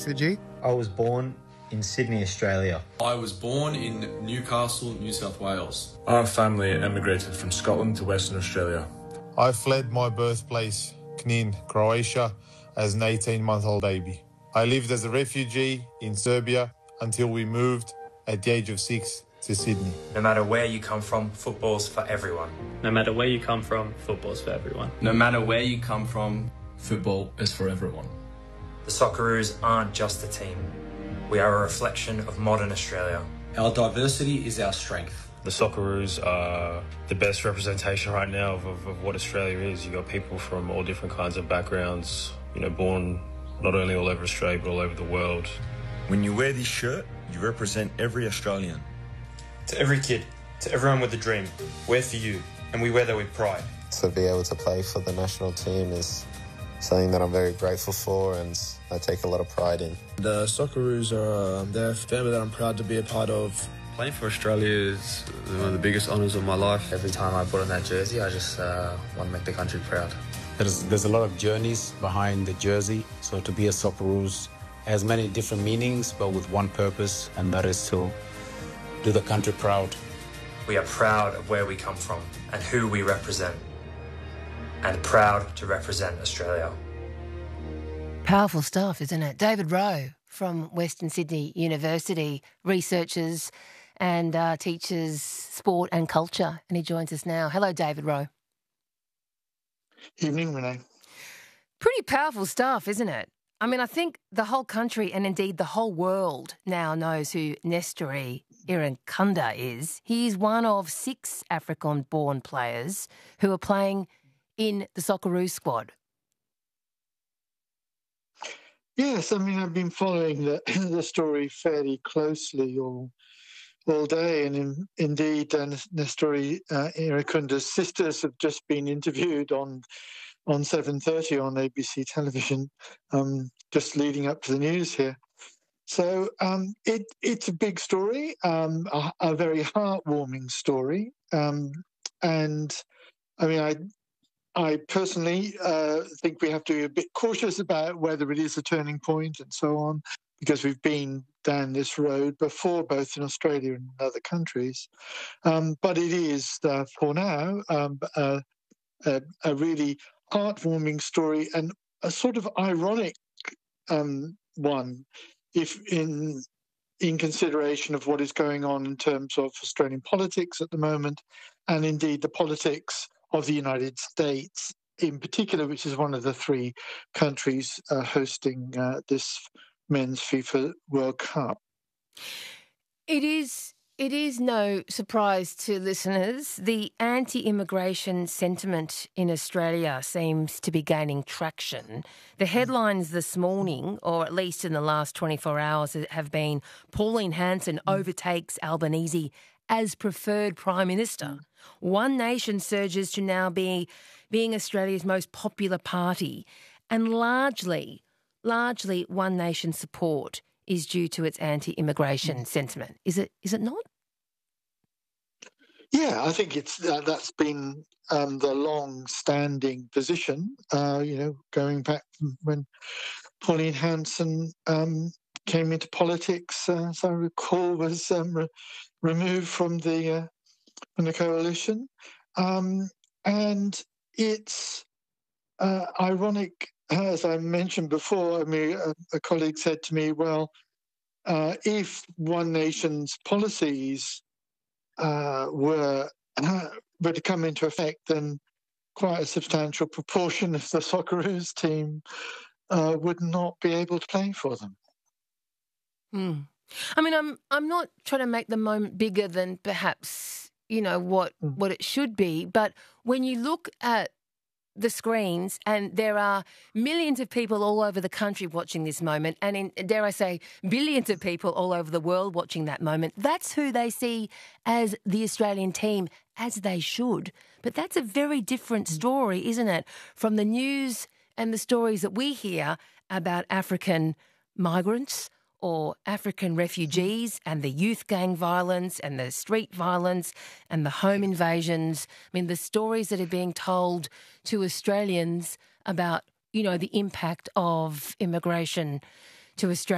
refugee? I was born in Sydney, Australia. I was born in Newcastle, New South Wales. Our family emigrated from Scotland to Western Australia. I fled my birthplace, Knin, Croatia, as an 18-month-old baby. I lived as a refugee in Serbia until we moved at the age of 6 to Sydney. No matter where you come from, football's for everyone. No matter where you come from, football's for everyone. No matter where you come from, football is for everyone. The Socceroos aren't just a team. We are a reflection of modern Australia. Our diversity is our strength. The Socceroos are the best representation right now of what Australia is. You've got people from all different kinds of backgrounds, born not only all over Australia, but all over the world. When you wear this shirt, you represent every Australian. To every kid, to everyone with a dream, we're for you, and we wear that with pride. To be able to play for the national team is something that I'm very grateful for and I take a lot of pride in. The Socceroos are they're a family that I'm proud to be a part of. Playing for Australia is one of the biggest honours of my life. Every time I put on that jersey, I just want to make the country proud. There's a lot of journeys behind the jersey, so to be a Socceroos has many different meanings, but with one purpose, and that is to do the country proud. We are proud of where we come from and who we represent, and proud to represent Australia. Powerful stuff, isn't it? David Rowe from Western Sydney University researches and teaches sport and culture, and he joins us now. Hello, David Rowe. Evening, Renee. Pretty powerful stuff, isn't it? I mean, I think the whole country and indeed the whole world now knows who Nestory Irankunda is. He's one of 6 African-born players who are playing in the Socceroos squad. Yes, I mean, I've been following the story fairly closely all day, and indeed, Nestory Irakunda's sisters have just been interviewed on 7:30 on ABC television, just leading up to the news here. So it's a big story, a very heartwarming story, and I mean, I personally think we have to be a bit cautious about whether it is a turning point and so on, because we've been down this road before, both in Australia and in other countries. But it is, for now, a really heartwarming story and a sort of ironic one, if in consideration of what is going on in terms of Australian politics at the moment, and indeed the politics of the United States in particular, which is one of the 3 countries hosting this men's FIFA World Cup. It is no surprise to listeners. The anti-immigration sentiment in Australia seems to be gaining traction. The headlines this morning, or at least in the last 24 hours, have been Pauline Hanson overtakes Albanese as preferred Prime Minister. One Nation surges to now being Australia's most popular party, and largely One Nation support is due to its anti-immigration sentiment. Is it not? Yeah, I think that's been the long-standing position. Going back from when Pauline Hanson came into politics, as I recall, was removed from the coalition, and it's ironic. As I mentioned before, I mean, a colleague said to me, well, if One Nation's policies were to come into effect, then quite a substantial proportion of the Socceroos team would not be able to play for them. I mean, I'm not trying to make the moment bigger than perhaps, what it should be, but when you look at the screens, and there are millions of people all over the country watching this moment, and dare I say, billions of people all over the world watching that moment. That's who they see as the Australian team, as they should. But that's a very different story, isn't it, from the news and the stories that we hear about African migrants or African refugees and the youth gang violence and the street violence and the home invasions. I mean, the stories that are being told to Australians about, the impact of immigration to Australia.